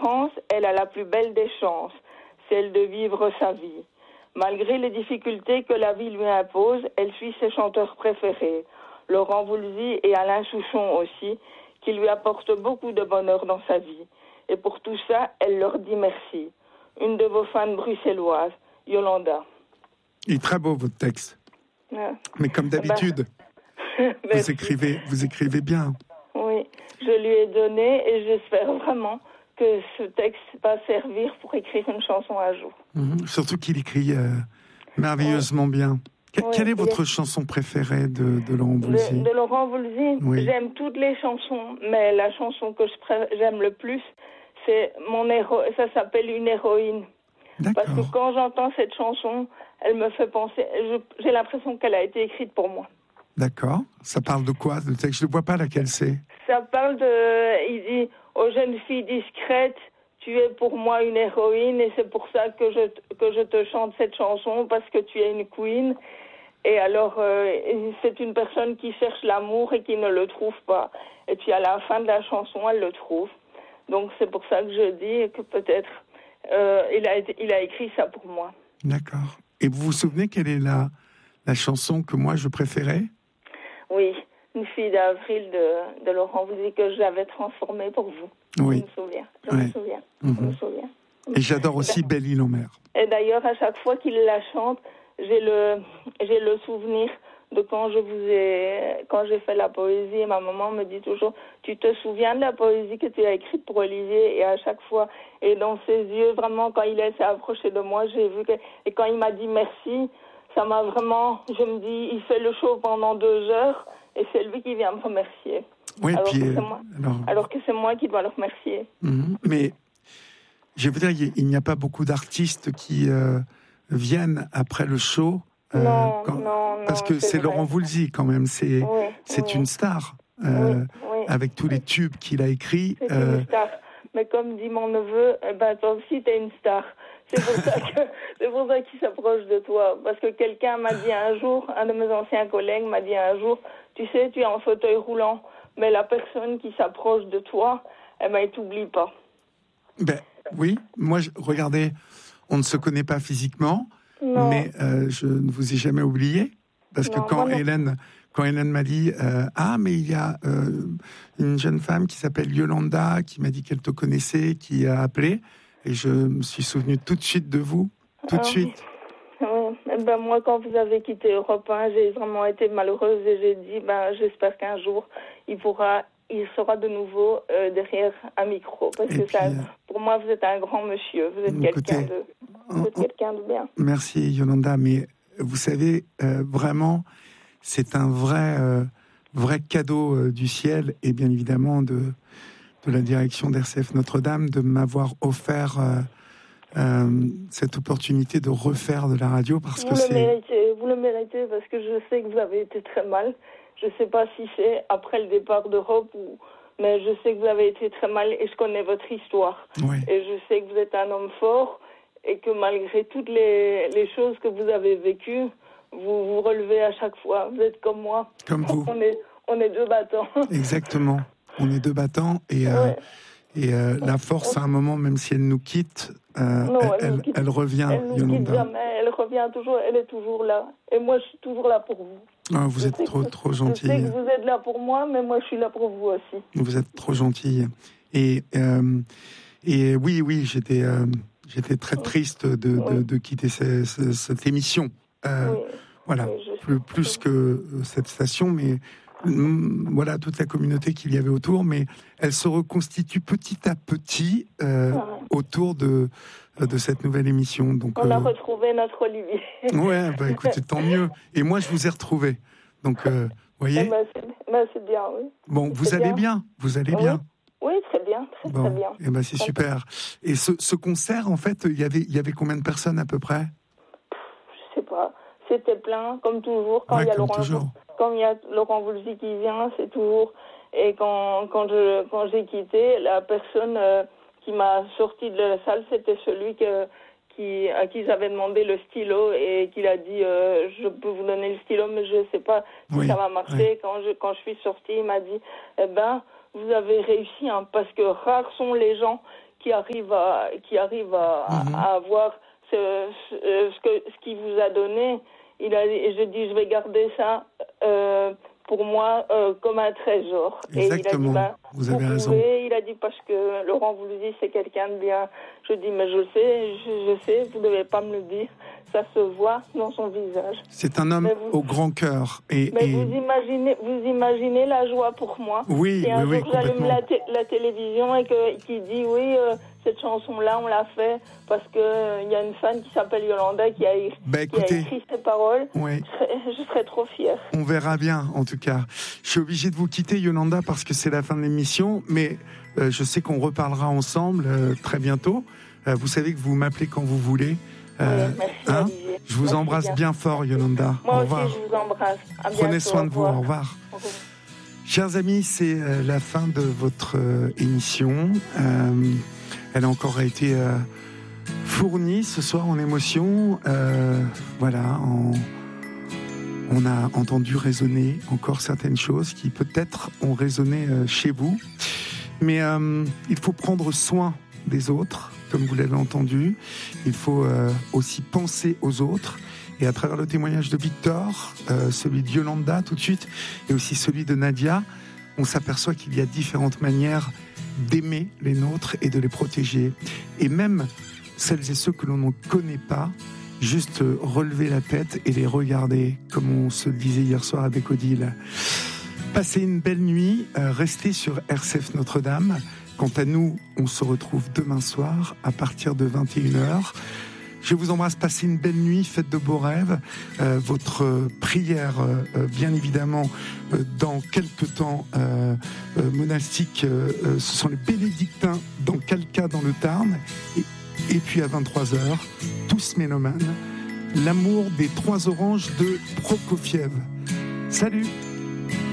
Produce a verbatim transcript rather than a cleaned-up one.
espérance, elle a la plus belle des chances, celle de vivre sa vie. Malgré les difficultés que la vie lui impose, elle suit ses chanteurs préférés, Laurent Voulzy et Alain Souchon aussi, qui lui apportent beaucoup de bonheur dans sa vie. Et pour tout ça, elle leur dit merci. Une de vos fans bruxelloises, Yolanda. Il est très beau votre texte. Ouais. Mais comme d'habitude, ben, vous, écrivez, vous écrivez bien. Oui, je lui ai donné et j'espère vraiment que ce texte va servir pour écrire une chanson un jour. Mmh, surtout qu'il écrit euh, merveilleusement ouais. bien. Que, oui, quelle est votre est... chanson préférée de, de Laurent Voulzy ? De, de Laurent Voulzy, oui. J'aime toutes les chansons, mais la chanson que je pré... j'aime le plus, c'est mon héros. Ça s'appelle Une héroïne. D'accord. Parce que quand j'entends cette chanson, elle me fait penser. Je... J'ai l'impression qu'elle a été écrite pour moi. D'accord. Ça parle de quoi ? Le texte, je ne vois pas laquelle c'est. Ça parle de. Il dit aux jeunes filles discrètes, tu es pour moi une héroïne et c'est pour ça que je que je te chante cette chanson parce que tu es une queen. Et alors, euh, c'est une personne qui cherche l'amour et qui ne le trouve pas. Et puis à la fin de la chanson, elle le trouve. Donc c'est pour ça que je dis que peut-être euh, il a été, il a écrit ça pour moi. D'accord. Et vous vous souvenez quelle est la la chanson que moi je préférais ? Oui, Une fille d'avril de, de Laurent Voulzy que j'avais transformée pour vous. Oui. Je me souviens. Je ouais. me souviens. Mm-hmm. Je me souviens. Et j'adore aussi ben, Belle-Île en mer. Et d'ailleurs, à chaque fois qu'il la chante, j'ai le, j'ai le souvenir de quand je vous ai, quand j'ai fait la poésie. Et ma maman me dit toujours, tu te souviens de la poésie que tu as écrite pour Olivier ? Et à chaque fois, et dans ses yeux, vraiment, quand il s'est approché de moi, j'ai vu que, et quand il m'a dit merci, ça m'a vraiment, je me dis, il fait le show pendant deux heures et c'est lui qui vient me remercier. Oui, alors, puis, que euh, c'est moi, alors... alors que c'est moi qui dois le remercier. Mmh, mais je veux dire, il n'y a pas beaucoup d'artistes qui euh, viennent après le show. Euh, non, quand... non, non. Parce que c'est, c'est Laurent Voulzy quand même, c'est, oui, c'est oui. une star. Euh, oui, oui. Avec tous les tubes qu'il a écrits. C'est euh... une star. Mais comme dit mon neveu, eh ben, toi aussi, t'es une star. C'est pour ça que, c'est pour ça qu'il s'approche de toi. Parce que quelqu'un m'a dit un jour, un de mes anciens collègues m'a dit un jour, tu sais, tu es en fauteuil roulant, mais la personne qui s'approche de toi, eh ben, il t'oublie pas. Ben, oui, moi, je, regardez, on ne se connaît pas physiquement, non. mais euh, je ne vous ai jamais oublié. Parce non, que quand voilà. Hélène, quand Hélène m'a dit euh, « Ah, mais il y a euh, une jeune femme qui s'appelle Yolanda, qui m'a dit qu'elle te connaissait, qui a appelé. » Et je me suis souvenu tout de suite de vous, tout de ah, suite. Oui. Oui. Ben, moi, quand vous avez quitté Europe un, j'ai vraiment été malheureuse et j'ai dit, ben, j'espère qu'un jour, il pourra, il sera de nouveau euh, derrière un micro. Parce et que puis, ça, pour moi, vous êtes un grand monsieur, vous êtes quelqu'un écoutez, de, vous êtes quelqu'un de bien. Merci Yolanda, mais vous savez, euh, vraiment, c'est un vrai, euh, vrai cadeau euh, du ciel et bien évidemment de... de la direction d'R C F Notre-Dame, de m'avoir offert euh, euh, cette opportunité de refaire de la radio parce vous que le c'est... Méritez, vous le méritez parce que je sais que vous avez été très mal. Je ne sais pas si c'est après le départ d'Europe, ou... mais je sais que vous avez été très mal et je connais votre histoire. Oui. Et je sais que vous êtes un homme fort et que malgré toutes les, les choses que vous avez vécues, vous vous relevez à chaque fois. Vous êtes comme moi. Comme vous. On est, on est deux battants. Exactement. On est deux battants et, euh, ouais. et euh, la force, à un moment, même si elle nous quitte, euh, non, elle, elle, elle, quitte, elle revient. Elle ne quitte jamais, elle revient toujours, elle est toujours là. Et moi, je suis toujours là pour vous. Ah, vous je êtes trop, que, trop gentille. Je sais que vous êtes là pour moi, mais moi, je suis là pour vous aussi. Vous êtes trop gentille. Et, euh, et oui, oui, j'étais, euh, j'étais très triste de, de, oui. de quitter ce, ce, cette émission. Euh, oui. Voilà, oui, plus, plus que cette station, mais voilà, toute la communauté qu'il y avait autour, mais elle se reconstitue petit à petit euh, ouais. autour de, de cette nouvelle émission. Donc, on euh... a retrouvé notre Olivier. Ouais, bah écoutez, tant mieux. Et moi, je vous ai retrouvé. Donc, vous euh, voyez bah, c'est, bah, c'est bien, oui. Bon, c'est vous allez bien. bien Vous allez oui. bien Oui, très bien, très, bon. très bien. Et ben, c'est super. Et ce, ce concert, en fait, il y avait, il y avait combien de personnes à peu près? Je sais pas. C'était plein, comme toujours. Quand ouais, il y a comme Laurent, toujours. Quand il y a Laurent Voulzy qui vient, c'est toujours. Et quand quand je quand j'ai quitté, la personne euh, qui m'a sorti de la salle, c'était celui que qui à qui j'avais demandé le stylo et qu'il a dit euh, je peux vous donner le stylo, mais je sais pas si oui, ça va marcher. oui. Quand je quand je suis sortie, il m'a dit eh ben vous avez réussi, hein, parce que rares sont les gens qui arrive à, qui arrive à, mm-hmm. à avoir ce, ce, ce, que, ce qu'il vous a donné. Il a, je dis, je vais garder ça euh, pour moi euh, comme un trésor. Exactement, et il a dit, ben, vous avez vous raison. Pouvez, il a dit, parce que Laurent vous le dit, c'est quelqu'un de bien. Je dis, mais je le sais, je, je sais, vous ne devez pas me le dire. Ça se voit dans son visage. C'est un homme vous, au grand cœur. Et, mais et... Vous, imaginez, vous imaginez la joie pour moi. Oui, si un oui, jour oui, j'allume la, t- la télévision et que, qui dit, oui, euh, cette chanson-là, on l'a fait parce qu'il euh, y a une fan qui s'appelle Yolanda qui a, bah, qui écoutez, a écrit ces paroles. Oui. Je, serais, je serais trop fière. On verra bien, en tout cas. Je suis obligé de vous quitter, Yolanda, parce que c'est la fin de l'émission, mais euh, je sais qu'on reparlera ensemble euh, très bientôt. Euh, vous savez que vous m'appelez quand vous voulez. Euh, oui, merci, hein je vous merci embrasse bien. bien fort, Yolanda. Moi au aussi, revoir. je vous embrasse. À Prenez bientôt. soin de vous. Au revoir. Au revoir. Chers amis, c'est euh, la fin de votre euh, émission. Euh, elle a encore été euh, fournie ce soir en émotion. Euh, voilà, en, on a entendu résonner encore certaines choses qui peut-être ont résonné euh, chez vous. Mais euh, il faut prendre soin des autres, comme vous l'avez entendu. Il faut euh, aussi penser aux autres. Et à travers le témoignage de Victor, euh, celui de Yolanda tout de suite, et aussi celui de Nadia, on s'aperçoit qu'il y a différentes manières d'aimer les nôtres et de les protéger. Et même celles et ceux que l'on ne connaît pas, juste relever la tête et les regarder, comme on se le disait hier soir avec Odile. Passez une belle nuit, euh, restez sur R C F Notre-Dame. Quant à nous, on se retrouve demain soir à partir de vingt et une heures. Je vous embrasse, passez une belle nuit, faites de beaux rêves. Euh, votre euh, prière, euh, bien évidemment, euh, dans quelques temps euh, euh, monastique, euh, euh, ce sont les bénédictins dans Calca, dans le Tarn. Et, et puis à vingt-trois heures, tous mélomanes, l'amour des trois oranges de Prokofiev. Salut!